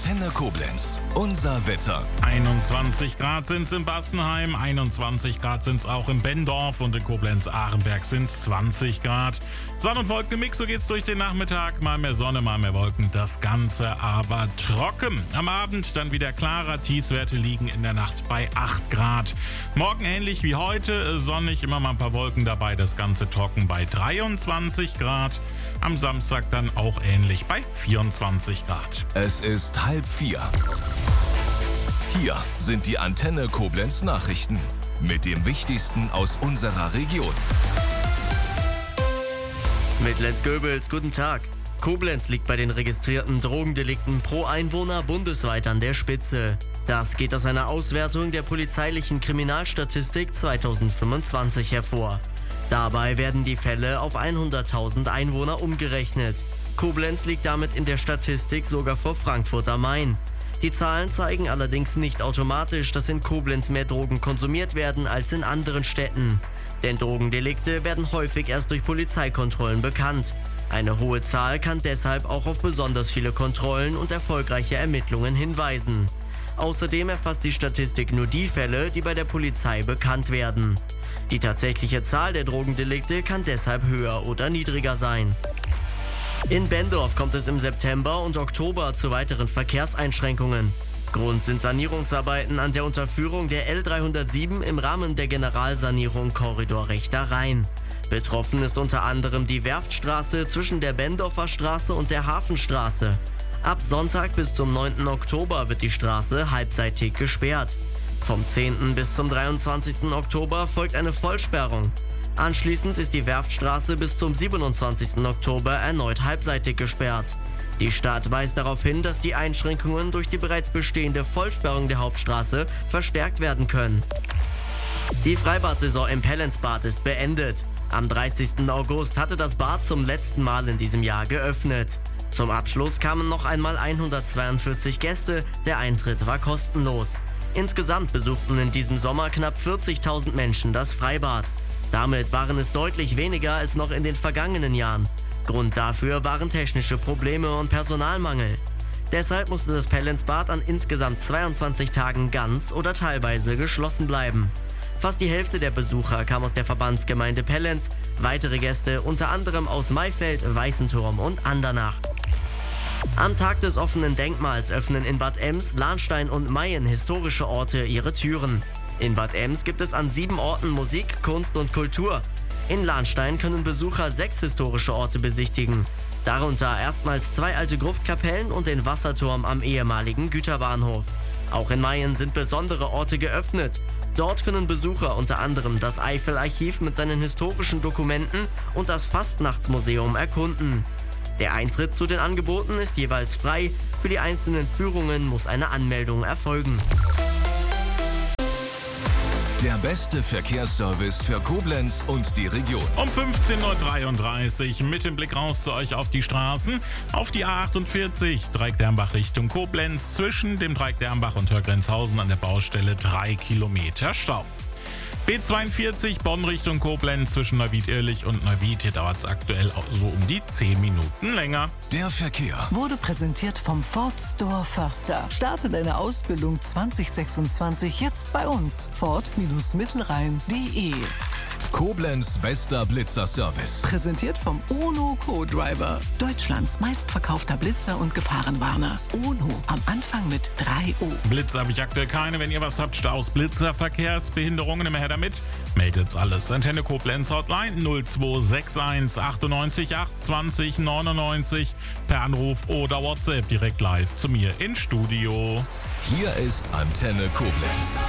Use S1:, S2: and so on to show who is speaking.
S1: Antenne Koblenz. Unser Wetter.
S2: 21 Grad sind es in Bassenheim, 21 Grad sind es auch in Benndorf und in Koblenz-Ahrenberg sind es 20 Grad. Sonn- und Wolkenmix, so geht's durch den Nachmittag. Mal mehr Sonne, mal mehr Wolken, das Ganze aber trocken. Am Abend dann wieder klarer, Tiefstwerte liegen in der Nacht bei 8 Grad. Morgen ähnlich wie heute, sonnig, immer mal ein paar Wolken dabei, das Ganze trocken bei 23 Grad. Am Samstag dann auch ähnlich bei 24 Grad.
S1: Es ist 3:30. Hier sind die Antenne Koblenz Nachrichten mit dem Wichtigsten aus unserer Region.
S3: Mit Lenz Goebels, guten Tag. Koblenz liegt bei den registrierten Drogendelikten pro Einwohner bundesweit an der Spitze. Das geht aus einer Auswertung der polizeilichen Kriminalstatistik 2025 hervor. Dabei werden die Fälle auf 100.000 Einwohner umgerechnet. Koblenz liegt damit in der Statistik sogar vor Frankfurt am Main. Die Zahlen zeigen allerdings nicht automatisch, dass in Koblenz mehr Drogen konsumiert werden als in anderen Städten. Denn Drogendelikte werden häufig erst durch Polizeikontrollen bekannt. Eine hohe Zahl kann deshalb auch auf besonders viele Kontrollen und erfolgreiche Ermittlungen hinweisen. Außerdem erfasst die Statistik nur die Fälle, die bei der Polizei bekannt werden. Die tatsächliche Zahl der Drogendelikte kann deshalb höher oder niedriger sein. In Benndorf kommt es im September und Oktober zu weiteren Verkehrseinschränkungen. Grund sind Sanierungsarbeiten an der Unterführung der L307 im Rahmen der Generalsanierung Korridor Rechter Rhein. Betroffen ist unter anderem die Werftstraße zwischen der Benndorfer Straße und der Hafenstraße. Ab Sonntag bis zum 9. Oktober wird die Straße halbseitig gesperrt. Vom 10. bis zum 23. Oktober folgt eine Vollsperrung. Anschließend ist die Werftstraße bis zum 27. Oktober erneut halbseitig gesperrt. Die Stadt weist darauf hin, dass die Einschränkungen durch die bereits bestehende Vollsperrung der Hauptstraße verstärkt werden können. Die Freibad-Saison im Pellenzbad ist beendet. Am 30. August hatte das Bad zum letzten Mal in diesem Jahr geöffnet. Zum Abschluss kamen noch einmal 142 Gäste, der Eintritt war kostenlos. Insgesamt besuchten in diesem Sommer knapp 40.000 Menschen das Freibad. Damit waren es deutlich weniger als noch in den vergangenen Jahren. Grund dafür waren technische Probleme und Personalmangel. Deshalb musste das Pellenzbad an insgesamt 22 Tagen ganz oder teilweise geschlossen bleiben. Fast die Hälfte der Besucher kam aus der Verbandsgemeinde Pellenz, weitere Gäste unter anderem aus Maifeld, Weißenturm und Andernach. Am Tag des offenen Denkmals öffnen in Bad Ems, Lahnstein und Mayen historische Orte ihre Türen. In Bad Ems gibt es an 7 Orten Musik, Kunst und Kultur. In Lahnstein können Besucher 6 historische Orte besichtigen. Darunter erstmals 2 alte Gruftkapellen und den Wasserturm am ehemaligen Güterbahnhof. Auch in Mayen sind besondere Orte geöffnet. Dort können Besucher unter anderem das Eifelarchiv mit seinen historischen Dokumenten und das Fastnachtsmuseum erkunden. Der Eintritt zu den Angeboten ist jeweils frei. Für die einzelnen Führungen muss eine Anmeldung erfolgen.
S1: Der beste Verkehrsservice für Koblenz und die Region.
S2: Um 15.33 Uhr mit dem Blick raus zu euch auf die Straßen. Auf die A48 Dreieck-Dernbach Richtung Koblenz. Zwischen dem Dreieck-Dernbach und Hörgrenzhausen an der Baustelle 3 Kilometer Stau. B42 Bonn Richtung Koblenz zwischen Neuwied-Irlich und Neuwied. Hier dauert es aktuell auch so um die 10 Minuten länger.
S1: Der Verkehr
S4: wurde präsentiert vom Ford Store Förster. Starte deine Ausbildung 2026 jetzt bei uns. Ford-Mittelrhein.de.
S1: Koblenz bester Blitzer-Service.
S4: Präsentiert vom UNO Co-Driver. Deutschlands meistverkaufter Blitzer und Gefahrenwarner. UNO am Anfang mit 3 O.
S2: Blitzer habe ich aktuell keine. Wenn ihr was habt, Staus, Blitzer, Verkehrsbehinderungen, immer her damit. Meldet alles. Antenne Koblenz Hotline 0261 98 8 20 99 per Anruf oder WhatsApp direkt live zu mir ins Studio.
S1: Hier ist Antenne Koblenz.